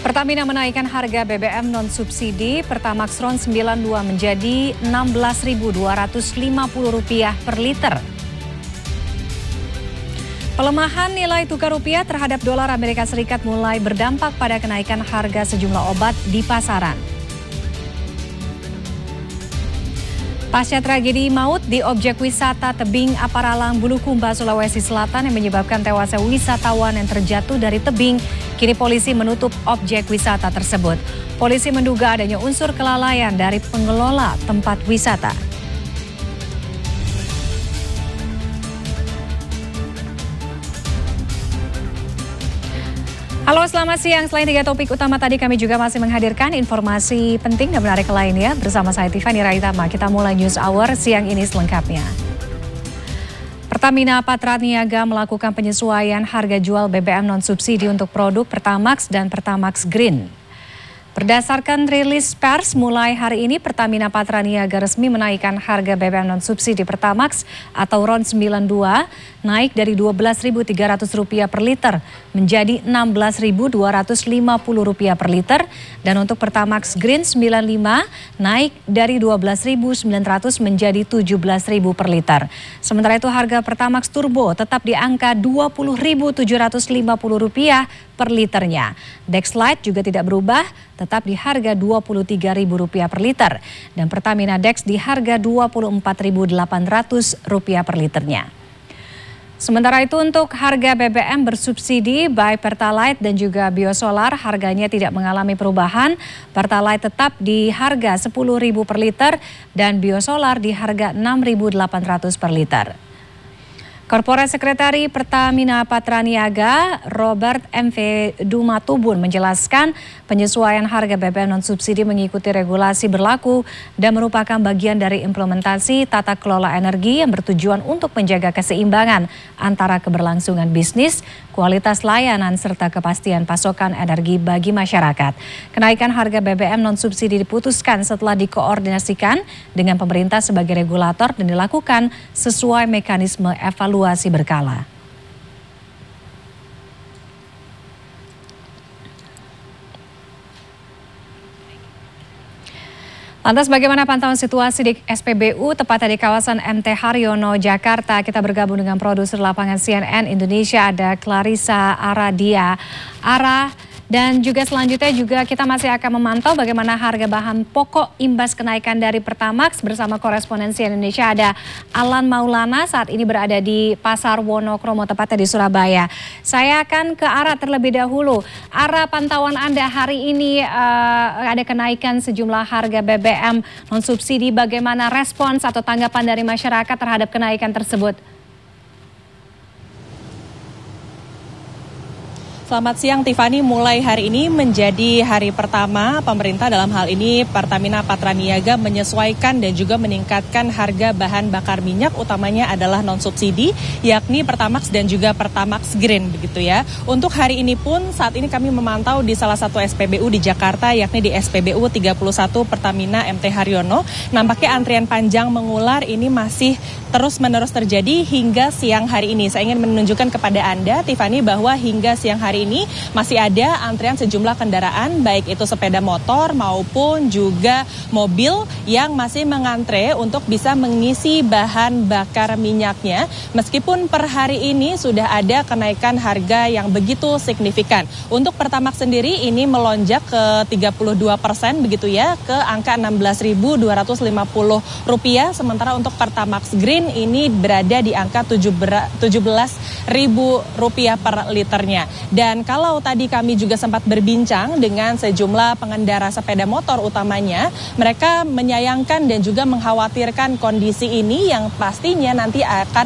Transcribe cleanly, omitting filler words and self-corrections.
Pertamina menaikkan harga BBM non-subsidi Pertamax RON 92 menjadi Rp16.250 per liter. Pelemahan nilai tukar rupiah terhadap dolar Amerika Serikat mulai berdampak pada kenaikan harga sejumlah obat di pasaran. Pasca tragedi maut di objek wisata tebing Aparalang, Bulukumba, Sulawesi Selatan yang menyebabkan tewasnya wisatawan yang terjatuh dari tebing, kini polisi menutup objek wisata tersebut. Polisi menduga adanya unsur kelalaian dari pengelola tempat wisata. Halo, selamat siang. Selain 3 topik utama tadi, kami juga masih menghadirkan informasi penting dan menarik lainnya. Bersama saya Tiffany Raitama, kita mulai News Hour siang ini selengkapnya. Pertamina Patraniaga melakukan penyesuaian harga jual BBM non-subsidi untuk produk Pertamax dan Pertamax Green. Berdasarkan rilis pers, mulai hari ini Pertamina Patraniaga resmi menaikkan harga BBM non-subsidi Pertamax atau RON 92 naik dari Rp12.300 per liter menjadi Rp16.250 per liter, dan untuk Pertamax Green 95 naik dari Rp12.900 menjadi Rp17.000 per liter. Sementara itu harga Pertamax Turbo tetap di angka Rp20.750 per liternya. Dexlite juga tidak berubah, tetap di harga Rp23.000 per liter, dan Pertamina Dex di harga Rp24.800 per liternya. Sementara itu untuk harga BBM bersubsidi baik Pertalite dan juga Biosolar harganya tidak mengalami perubahan. Pertalite tetap di harga Rp10.000 per liter dan Biosolar di harga Rp6.800 per liter. Korporat Sekretari Pertamina Patraniaga, Robert M.V. Dumatubun menjelaskan penyesuaian harga BBM non-subsidi mengikuti regulasi berlaku dan merupakan bagian dari implementasi tata kelola energi yang bertujuan untuk menjaga keseimbangan antara keberlangsungan bisnis, kualitas layanan, serta kepastian pasokan energi bagi masyarakat. Kenaikan harga BBM non-subsidi diputuskan setelah dikoordinasikan dengan pemerintah sebagai regulator dan dilakukan sesuai mekanisme evaluasi berkala. Lantas bagaimana pantauan situasi di SPBU tepatnya di kawasan MT Haryono, Jakarta? Kita bergabung dengan produser lapangan CNN Indonesia, ada Clarissa Aradia. Dan juga selanjutnya juga kita masih akan memantau bagaimana harga bahan pokok imbas kenaikan dari Pertamax bersama korespondensi Indonesia, ada Alan Maulana saat ini berada di Pasar Wonokromo tepatnya di Surabaya. Saya akan ke Ara terlebih dahulu. Ara, pantauan Anda hari ini ada kenaikan sejumlah harga BBM non-subsidi, bagaimana respons atau tanggapan dari masyarakat terhadap kenaikan tersebut? Selamat siang Tiffany, mulai hari ini menjadi hari pertama pemerintah dalam hal ini Pertamina Patraniaga menyesuaikan dan juga meningkatkan harga bahan bakar minyak, utamanya adalah non-subsidi yakni Pertamax dan juga Pertamax Green begitu ya. Untuk hari ini pun saat ini kami memantau di salah satu SPBU di Jakarta yakni di SPBU 31 Pertamina MT Haryono. Nampaknya antrian panjang mengular ini masih terus-menerus terjadi hingga siang hari ini. Saya ingin menunjukkan kepada Anda Tiffany bahwa hingga siang hari ini masih ada antrian sejumlah kendaraan baik itu sepeda motor maupun juga mobil yang masih mengantre untuk bisa mengisi bahan bakar minyaknya, meskipun per hari ini sudah ada kenaikan harga yang begitu signifikan. Untuk Pertamax sendiri ini melonjak ke 32% begitu ya, ke angka Rp16.250, sementara untuk Pertamax Green ini berada di angka Rp17.000 per liternya. Dan kalau tadi kami juga sempat berbincang dengan sejumlah pengendara sepeda motor utamanya, mereka menyayangkan dan juga mengkhawatirkan kondisi ini yang pastinya nanti akan